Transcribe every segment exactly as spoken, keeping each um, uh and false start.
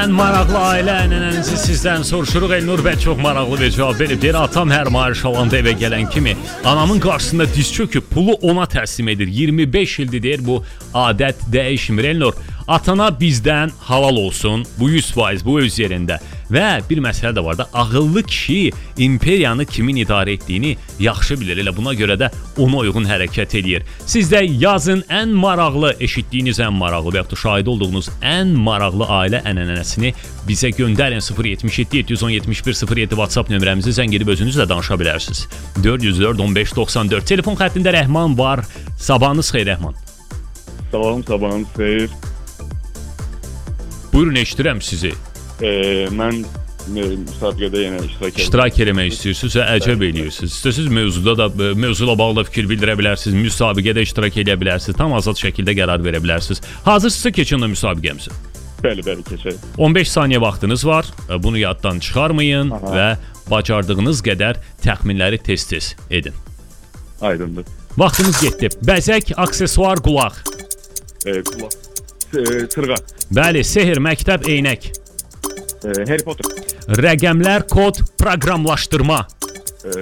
Ən maraqlı ailə ənənənizi sizdən soruşuruq. Elnur bəy çox maraqlı bir cavab verib. Deyir, atam hər maaş alanda evə gələn kimi anamın qarşısında diz çöküb pulu ona təslim edir. iyirmi beş ildir deyir, bu adət dəyişmir. Elnur, atana bizdən halal olsun. Bu yüz faiz, bu öz yerində. Və bir məsələ də var da, ağıllı kişi imperiyanı kimin idarə etdiyini yaxşı bilir. Elə buna görə də ona uyğun hərəkət edir. Siz də yazın ən maraqlı, eşitdiyiniz ən maraqlı və yaxud da şahid olduğunuz ən maraqlı ailə ənənəsini bizə göndərin. sıfır yetmiş yeddi yeddi yüz on yetmiş bir sıfır yeddi WhatsApp nömrəmizi zəng edib özünüzlə danışa bilərsiniz. dörd yüz dörd on beş doxsan dörd. Telefon xəttində Rəhman var. Sabahınız xeyir Rəhman. Sabahım, sabahınız xeyir. Buyurun, eşidirəm sizi. Ee, mən e, müsabiqədə yenə iştirak edirəm. İştirak eləmək istəyirsiniz və əcəb eləyirsiniz. İstəsiniz mövzuda da, mövzula bağlı fikir bildirə bilərsiniz, müsabiqədə iştirak edə bilərsiniz, tam azad şəkildə qərar verə bilərsiniz. Hazırsınızsa keçin müsabiqəmizə. Bəli, bəli, keçək. on beş saniyə vaxtınız var. Bunu yaddan çıxarmayın. Aha. Və bacardığınız qədər təxminləri tez-tez edin. Aydındır. Vaxtınız getdi. Bəzək, aksesuar, qulaq. E, qulaq. E, sırğa. Bəli, sehr, məktəb, eynək. E, Harry Potter. Rəqəmlər, kod, proqramlaşdırma. E,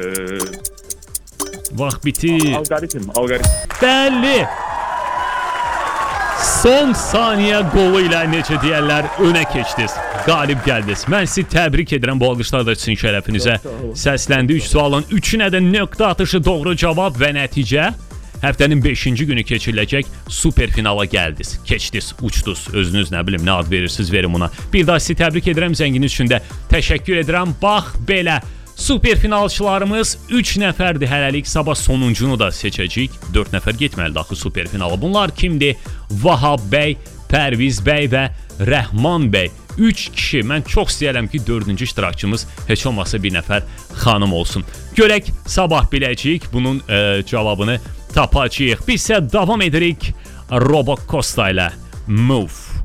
Vaxt bitir. alqoritm, alqoritm. Bəli. Son saniyə qolu ilə necə deyərlər, önə keçdiniz. Qalib gəldiniz. Mən sizi təbrik edirəm, bu alqışlar da sizin şərəfinizə səsləndi. üç sualın üçünə də nöqtə atışı doğru cavab və nəticə. Həftənin beşinci günü keçiriləcək super finala gəldiniz. Keçdiniz, uçdunuz. Özünüz nə bilim, nə ad verirsiniz, verin buna. Bir daha sizi təbrik edirəm, zənginiz üçün də təşəkkür edirəm. Bax belə. Super finalçılarımız üç nəfərdir hələlik. Sabah sonuncunu da seçəcəyik. dörd nəfər getməlidir axı super finala. Bunlar kimdir? Vahab bəy, Pərviz bəy və Rəhman bəy. üç kişi. Mən çox istəyirəm ki, dördüncü iştirakçımız heç olmasa bir nəfər xanım olsun. Görək, sabah biləcəyik. Bunun e, cavabını tapacağıq. Biz isə davam edirik Robo Costa ilə Move.